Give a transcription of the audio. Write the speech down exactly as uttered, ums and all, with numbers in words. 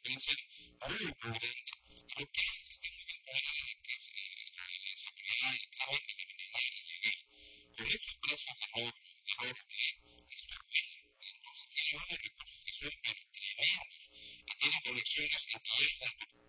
puede ser muy, muy grande. Y lo que es que está muy vinculado a lo que es eh, la, la inseguridad, el crimen y la minería ilegal. Con estos precios del oro, del oro que esto huele, entonces tiene unos recursos que son tremendos y tiene conexiones en todo el mundo.